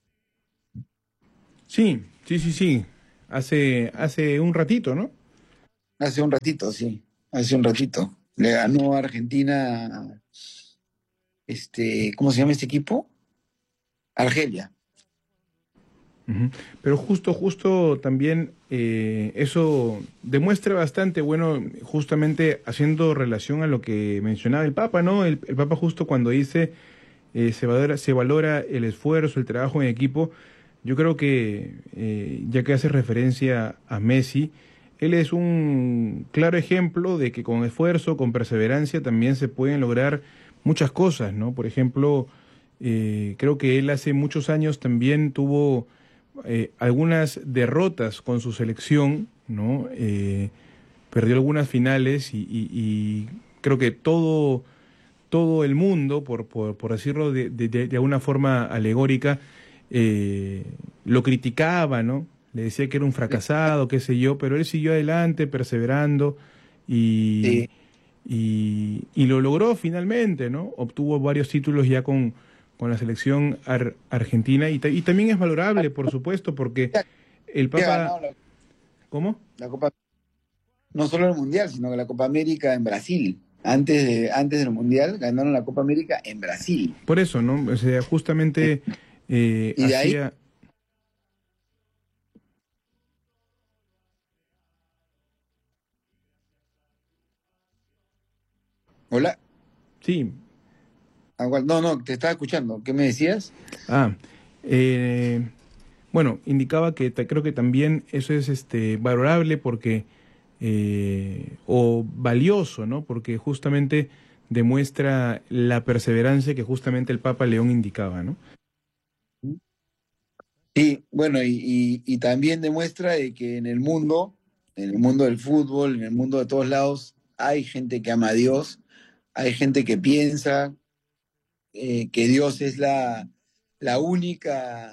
sí, sí, sí, sí, hace, hace un ratito, ¿no? Hace un ratito, sí, hace un ratito. Le ganó a Argentina, este, ¿cómo se llama este equipo? Argelia. Ujú. Pero justo, justo también eh, eso demuestra bastante, bueno, justamente haciendo relación a lo que mencionaba el Papa, ¿no? El, el Papa justo cuando dice eh, se valora, se valora el esfuerzo, el trabajo en equipo. Yo creo que, eh, ya que hace referencia a Messi, él es un claro ejemplo de que con esfuerzo, con perseverancia, también se pueden lograr muchas cosas, ¿no? Por ejemplo, eh, creo que él hace muchos años también tuvo eh, algunas derrotas con su selección, ¿no? Eh, perdió algunas finales y, y- y creo que todo todo el mundo, por, por, por decirlo de, de, de alguna forma alegórica, eh, lo criticaba, ¿no? Le decía que era un fracasado, qué sé yo, pero él siguió adelante, perseverando y, Sí, y, y lo logró finalmente, ¿no? Obtuvo varios títulos ya con, con la selección ar- argentina y, ta- y también es valorable, por supuesto, porque el ha Papa, ganado la, ¿cómo? la Copa, no solo el Mundial, sino que la Copa América en Brasil. antes, de, antes del Mundial, ganaron la Copa América en Brasil. Por eso, ¿no? O sea, justamente eh, Y de ahí, hacía... hola, Sí, Agual- no, no, te estaba escuchando, ¿qué me decías? ah, eh, bueno, indicaba que ta- creo que también eso es este valorable porque eh, o valioso, ¿no? Porque justamente demuestra la perseverancia que justamente el Papa León indicaba, ¿no? Sí, bueno, y, y- y también demuestra de que en el mundo, en el mundo del fútbol, en el mundo de todos lados, hay gente que ama a Dios, hay gente que piensa eh, que Dios es la, la única,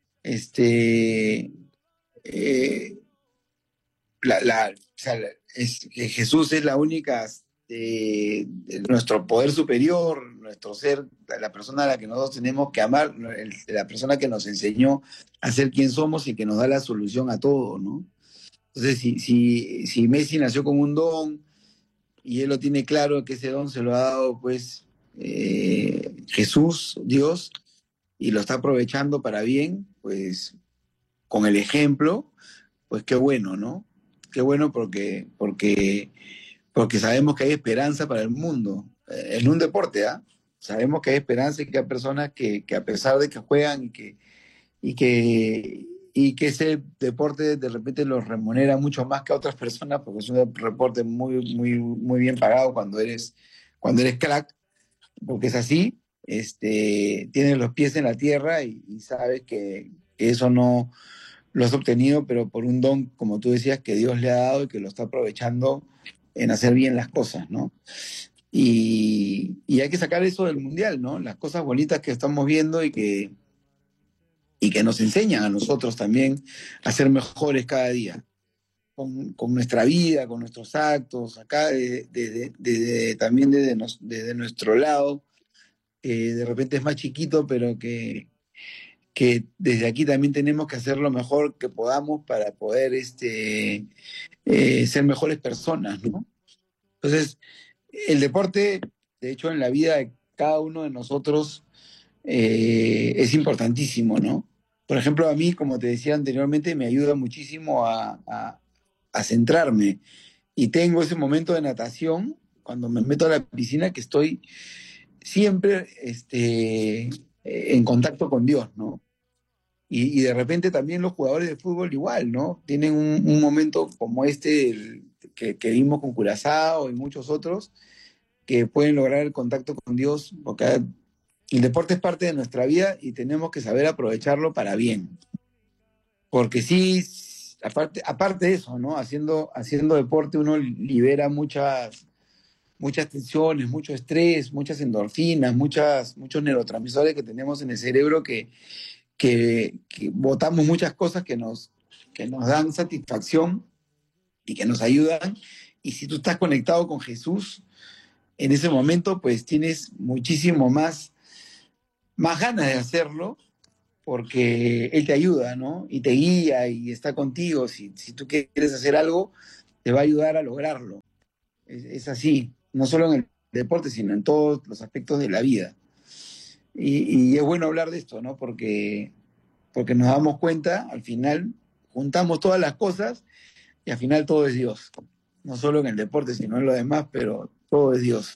este, eh, la, la- o sea, la- es, que Jesús es la única, eh, nuestro poder superior, nuestro ser, la, la persona a la que nosotros tenemos que amar, el- la persona que nos enseñó a ser quien somos y que nos da la solución a todo, ¿no? Entonces, si, si, si Messi nació con un don y él lo tiene claro que ese don se lo ha dado, pues, eh, Jesús, Dios, y lo está aprovechando para bien, pues, con el ejemplo, pues qué bueno, ¿no? Qué bueno porque, porque, porque sabemos que hay esperanza para el mundo, eh, en un deporte, ¿ah? Sabemos que hay esperanza y que hay personas que, que a pesar de que juegan y que, y que, y que ese deporte de repente los remunera mucho más que a otras personas, porque es un deporte muy, muy, muy bien pagado cuando eres, cuando eres crack, porque es así, este, tienes los pies en la tierra y, y sabes que, que eso no lo has obtenido, pero por un don, como tú decías, que Dios le ha dado y que lo está aprovechando en hacer bien las cosas, ¿no? Y, y hay que sacar eso del mundial, ¿no? Las cosas bonitas que estamos viendo y que, y que nos enseñan a nosotros también a ser mejores cada día, con, con nuestra vida, con nuestros actos, acá de, de, de, de, también desde, nos, desde nuestro lado, que de repente es más chiquito, pero que, que desde aquí también tenemos que hacer lo mejor que podamos para poder este, eh, ser mejores personas, ¿no? Entonces, el deporte, de hecho, en la vida de cada uno de nosotros eh, es importantísimo, ¿no? Por ejemplo, a mí, como te decía anteriormente, me ayuda muchísimo a, a, a centrarme. Y tengo ese momento de natación, cuando me meto a la piscina, que estoy siempre este, eh, en contacto con Dios, ¿no? Y, y de repente también los jugadores de fútbol igual, ¿no? Tienen un, un momento como este el, que, que vimos con Curazao y muchos otros, que pueden lograr el contacto con Dios, porque el deporte es parte de nuestra vida y tenemos que saber aprovecharlo para bien. Porque sí, aparte, aparte de eso, ¿no? Haciendo, haciendo deporte uno libera muchas, muchas tensiones, mucho estrés, muchas endorfinas, muchas, muchos neurotransmisores que tenemos en el cerebro que, que, que botamos muchas cosas que nos, que nos dan satisfacción y que nos ayudan. Y si tú estás conectado con Jesús, en ese momento pues tienes muchísimo más, más ganas de hacerlo porque Él te ayuda, ¿no? Y te guía y está contigo. Si, si tú quieres hacer algo, te va a ayudar a lograrlo. Es, es así, no solo en el deporte, sino en todos los aspectos de la vida. Y, y es bueno hablar de esto, ¿no? Porque, porque nos damos cuenta, al final, juntamos todas las cosas y al final todo es Dios. No solo en el deporte, sino en lo demás, pero todo es Dios.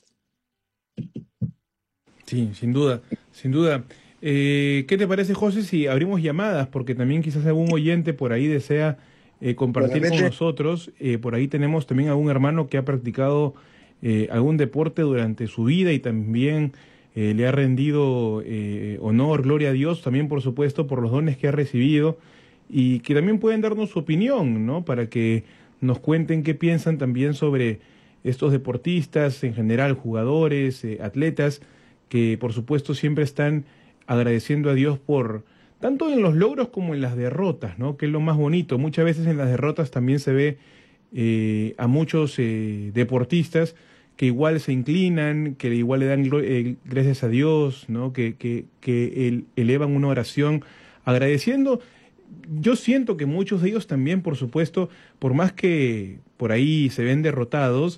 Sí, sin duda, sin duda. Eh, ¿qué te parece, José, si abrimos llamadas? Porque también quizás algún oyente por ahí desea eh, De compartir con repente, nosotros. Eh, por ahí tenemos también algún hermano que ha practicado eh, algún deporte durante su vida y también eh, le ha rendido eh, honor, gloria a Dios, también por supuesto por los dones que ha recibido y que también pueden darnos su opinión, ¿no? Para que nos cuenten qué piensan también sobre estos deportistas, en general jugadores, eh, atletas que por supuesto siempre están agradeciendo a Dios por tanto en los logros como en las derrotas, ¿no? Que es lo más bonito. Muchas veces en las derrotas también se ve eh, a muchos eh, deportistas que igual se inclinan, que igual le dan eh, gracias a Dios, ¿no? Que, que, que el, elevan una oración agradeciendo. Yo siento que muchos de ellos también, por supuesto, por más que por ahí se ven derrotados,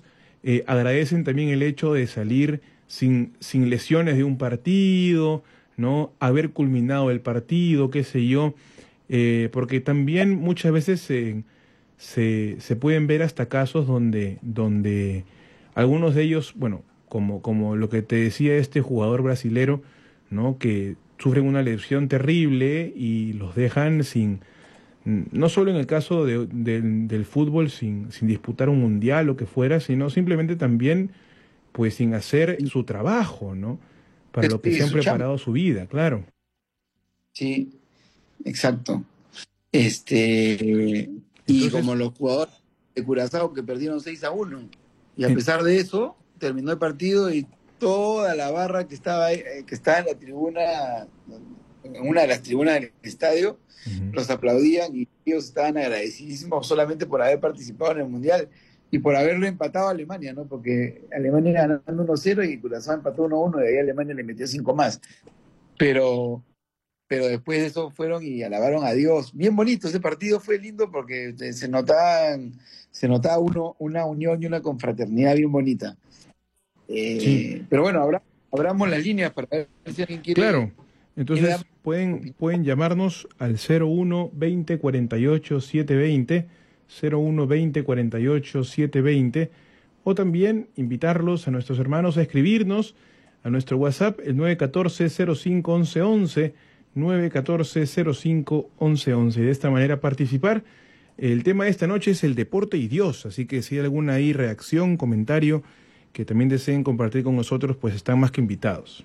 eh, agradecen también el hecho de salir sin, sin lesiones de un partido, ¿no? Haber culminado el partido, qué sé yo, eh, porque también muchas veces se, se, se pueden ver hasta casos donde, donde algunos de ellos, bueno, como, como lo que te decía este jugador brasilero, ¿no? Que sufren una lesión terrible y los dejan sin, no solo en el caso de- del del fútbol, sin, sin disputar un mundial o que fuera, sino simplemente también pues sin hacer su trabajo, ¿no? Para lo que Sí, se han su chamba. preparado su vida, claro. Sí, exacto. Este, y como Entonces, los jugadores de Curazao que perdieron seis a uno. Y a en- pesar de eso, terminó el partido y toda la barra que estaba ahí, eh, que estaba en la tribuna, en una de las tribunas del estadio, Ujú. los aplaudían y ellos estaban agradecidísimos solamente por haber participado en el Mundial y por haberlo empatado a Alemania, ¿no? Porque Alemania iba ganando uno cero y Curazao empató uno uno y ahí Alemania le metió cinco más. Pero pero después de eso fueron y alabaron a Dios. Bien bonito, ese partido fue lindo porque eh, se notaban, se notaba uno, una unión y una confraternidad bien bonita. Sí, Eh, pero bueno, abra- abramos las líneas para ver si alguien quiere, claro. quiere dar Entonces pueden, opinión. pueden llamarnos al cero uno veinte cuarenta y ocho setecientos veinte, cero uno veinte cuarenta y ocho setecientos veinte, o también invitarlos a nuestros hermanos a escribirnos a nuestro WhatsApp, el nueve uno cuatro cero cinco once once, nueve uno cuatro cero cinco once once. Y de esta manera participar. El tema de esta noche es el deporte y Dios, así que si hay alguna ahí reacción, comentario que también deseen compartir con nosotros, pues están más que invitados.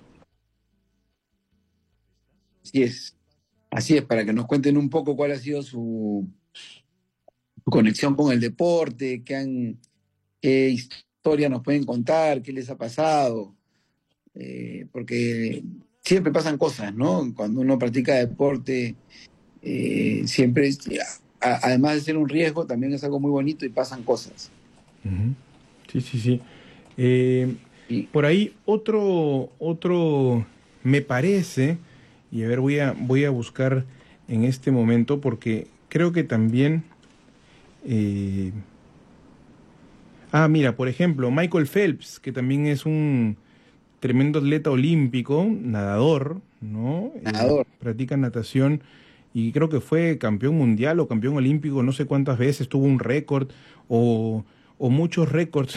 Así es, así es, para que nos cuenten un poco cuál ha sido su, su conexión con el deporte, qué, han, qué historia nos pueden contar, qué les ha pasado, eh, porque siempre pasan cosas, ¿no? Cuando uno practica deporte eh, siempre, es- a- además de ser un riesgo, también es algo muy bonito y pasan cosas. Ujú. Sí, sí, sí. Eh, Y por ahí otro, otro, me parece, y a ver, voy a, voy a buscar en este momento porque creo que también, eh, ah, mira, por ejemplo, Michael Phelps, que también es un tremendo atleta olímpico, nadador, ¿no? Eh, nadador, practica natación y creo que fue campeón mundial o campeón olímpico, no sé cuántas veces, tuvo un récord o, o muchos récords.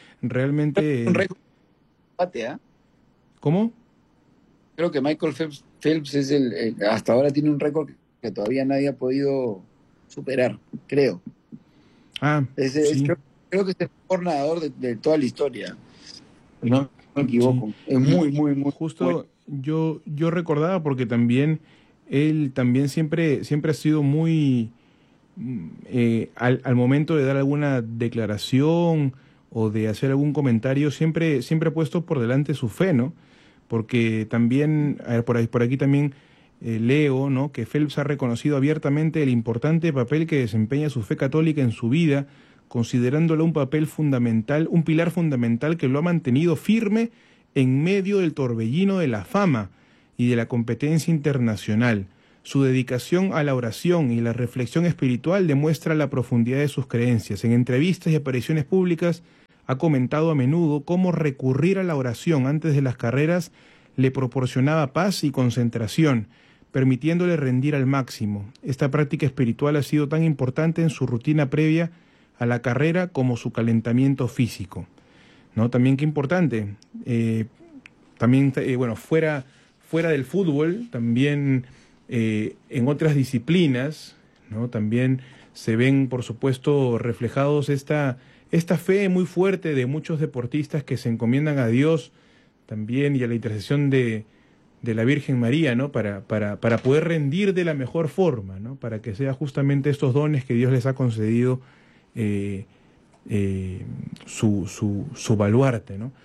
un Realmente, récord de combate, ¿ah? ¿cómo? Creo que Michael Phelps, Phelps es el, el- hasta ahora tiene un récord que todavía nadie ha podido superar, creo. Ah, Es, es- sí, creo, creo que es el mejor nadador de, de toda la historia, si no me sí. equivoco. Es Y muy, muy, muy bueno. justo yo, yo recordaba porque también él también siempre, siempre ha sido muy mm, eh, al, al momento de dar alguna declaración o de hacer algún comentario, siempre, siempre ha puesto por delante su fe, ¿no? Porque también, a ver, por ahí, por aquí también eh, leo, ¿no? Que Phelps ha reconocido abiertamente el importante papel que desempeña su fe católica en su vida, considerándolo un papel fundamental, un pilar fundamental que lo ha mantenido firme en medio del torbellino de la fama y de la competencia internacional. Su dedicación a la oración y la reflexión espiritual demuestra la profundidad de sus creencias. En entrevistas y apariciones públicas ha comentado a menudo cómo recurrir a la oración antes de las carreras le proporcionaba paz y concentración, permitiéndole rendir al máximo. Esta práctica espiritual ha sido tan importante en su rutina previa a la carrera como su calentamiento físico. ¿No? También qué importante. Eh, también, eh, bueno, fuera, fuera del fútbol, también eh, en otras disciplinas, ¿no? También se ven, por supuesto, reflejados esta, esta fe muy fuerte de muchos deportistas que se encomiendan a Dios también y a la intercesión de, de la Virgen María, ¿no? Para, para, para poder rendir de la mejor forma, ¿no? Para que sea justamente estos dones que Dios les ha concedido eh, eh, su, su, su baluarte, ¿no?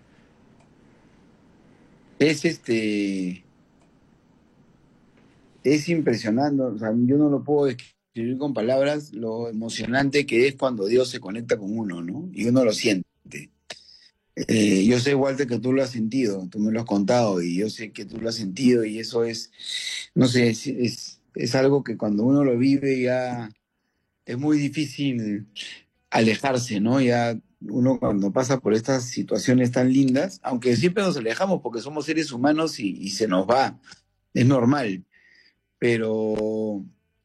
Es este, es impresionante, o sea, yo no lo puedo describir con palabras lo emocionante que es cuando Dios se conecta con uno, ¿no? Y uno lo siente. Eh, yo sé, Walter, que tú lo has sentido, tú me lo has contado y yo sé que tú lo has sentido y eso es, no sé, es, es, es algo que cuando uno lo vive ya es muy difícil alejarse, ¿no? Ya uno cuando pasa por estas situaciones tan lindas, aunque siempre nos alejamos porque somos seres humanos y, y se nos va, es normal, pero,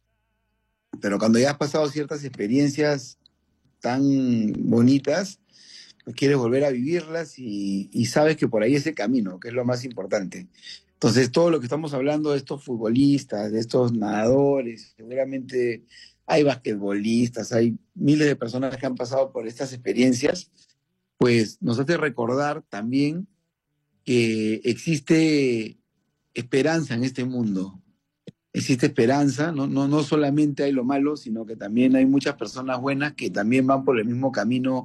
pero cuando ya has pasado ciertas experiencias tan bonitas, pues quieres volver a vivirlas y, y sabes que por ahí es el camino, que es lo más importante. Entonces, todo lo que estamos hablando de estos futbolistas, de estos nadadores, seguramente hay basquetbolistas, hay miles de personas que han pasado por estas experiencias, pues nos hace recordar también que existe esperanza en este mundo. Existe esperanza, no, no, no solamente hay lo malo, sino que también hay muchas personas buenas que también van por el mismo camino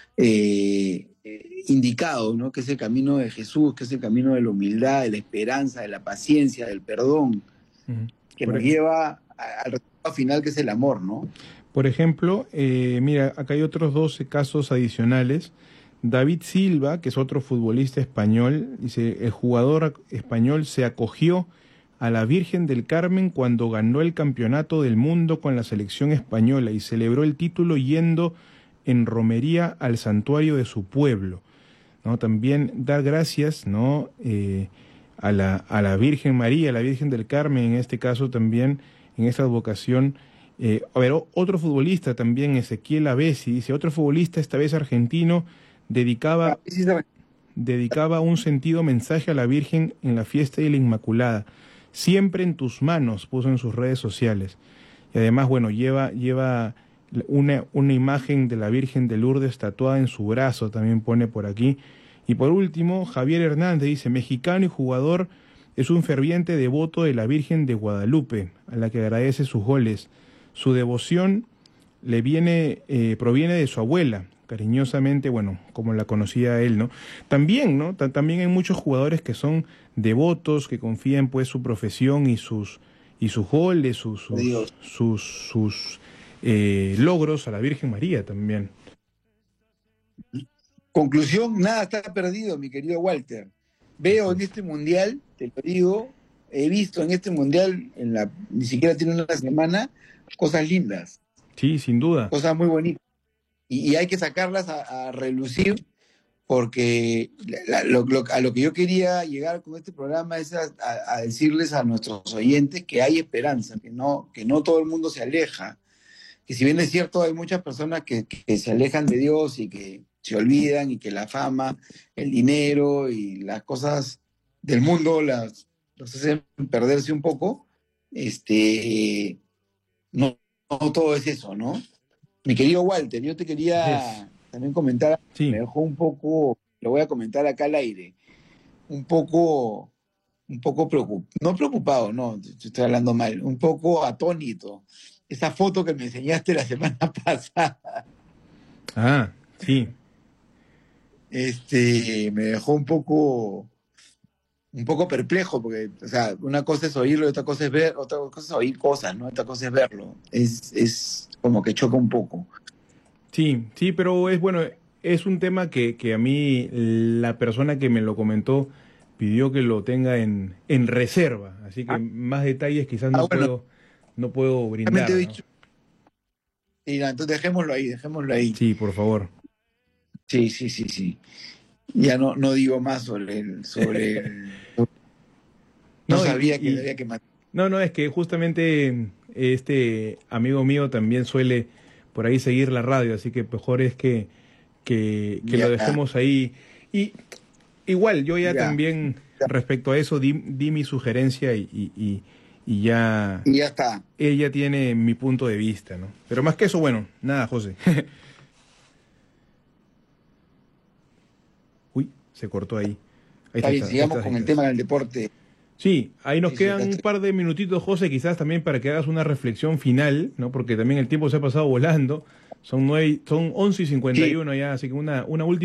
eh, eh, indicado, ¿no? Que es el camino de Jesús, que es el camino de la humildad, de la esperanza, de la paciencia, del perdón, Ujú. que Por nos ej- lleva a- al resultado final, que es el amor, ¿no? Por ejemplo, eh, mira, acá hay otros doce casos adicionales. David Silva, que es otro futbolista español, dice, el jugador español se acogió a la Virgen del Carmen cuando ganó el campeonato del mundo con la selección española y celebró el título yendo en romería al santuario de su pueblo, ¿no? También dar gracias, ¿no? Eh, a la, a la Virgen María, a la Virgen del Carmen, en este caso también, en esta advocación. Eh, a ver, o- otro futbolista también, Ezequiel Avesi, dice, otro futbolista, esta vez argentino, Ah, dedicaba, sí, sí, dedicaba un sentido mensaje a la Virgen en la fiesta de la Inmaculada. Siempre en tus manos, puso en sus redes sociales. Y además, bueno, lleva, lleva una, una imagen de la Virgen de Lourdes tatuada en su brazo, también pone por aquí. Y por último, Javier Hernández dice, mexicano y jugador, es un ferviente devoto de la Virgen de Guadalupe, a la que agradece sus goles. Su devoción le viene, eh, proviene de su abuela, cariñosamente, bueno, como la conocía él, ¿no? También, ¿no? Ta- también hay muchos jugadores que son devotos, que confían pues su profesión y sus y sus goles, sus de sus Dios. sus, sus eh, logros a la Virgen María también. Conclusión, nada está perdido, mi querido Walter. Así Veo en es. este mundial, te lo digo, he visto en este mundial, en la, ni siquiera tiene una semana, cosas lindas, Sí, sin duda. cosas muy bonitas. Y, y hay que sacarlas a, a relucir porque la- lo- lo- a lo que yo quería llegar con este programa es a, a- a decirles a nuestros oyentes que hay esperanza, que no, que no todo el mundo se aleja, que si bien es cierto hay muchas personas que, que se alejan de Dios y que se olvidan y que la fama, el dinero y las cosas del mundo las, los hacen perderse un poco, este, no, no todo es eso, ¿no? Mi querido Walter, yo te Así es. quería también comentar, me Sí. dejó un poco, lo voy a comentar acá al aire, un poco, un poco preocupado, no preocupado, no, te estoy hablando mal, un poco atónito. Esa foto que me enseñaste la semana pasada, Ah, sí. este, me dejó un poco, un poco perplejo, porque, o sea, una cosa es oírlo y otra cosa es ver, otra cosa es oír cosas, ¿no? Otra cosa es verlo. Es, es como que choca un poco. Sí, sí, pero es bueno, es un tema que, que a mí la persona que me lo comentó pidió que lo tenga en, en reserva, así que Ah, más detalles quizás ah, no bueno, puedo, no puedo realmente he brindar, ¿no? dicho, mira, entonces dejémoslo ahí, dejémoslo ahí. Sí, por favor. Sí, sí, sí, sí. Ya no, no digo más sobre el, sobre el, no No, y, sabía y- que y- había que matar. no, no, es que justamente este amigo mío también suele por ahí seguir la radio, así que mejor es que, que, que lo Ya, dejemos ahí. Y igual, yo ya ya, también ya. respecto a eso di, di mi sugerencia y, y, y- y ya Y ya está. ella tiene mi punto de vista, ¿no? Pero más que eso, bueno, nada, José. Uy, se cortó ahí. Ahí Está está, bien, está, ahí sigamos estás, ahí con el estás. tema del deporte. Sí, ahí nos Sí, sí, quedan acá un estoy. par de minutitos, José, quizás también para que hagas una reflexión final, ¿no? Porque también el tiempo se ha pasado volando. Son nueve, son once y cincuenta y Sí, uno ya, así que una, una última